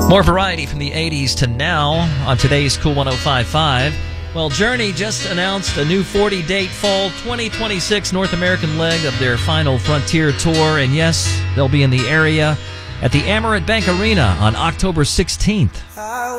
More variety from the 80s to now on today's Cool 105.5. Well, Journey just announced a new 40-date fall 2026 North American leg of their final Frontier Tour. And yes, they'll be in the area at the Amerant Bank Arena on October 16th.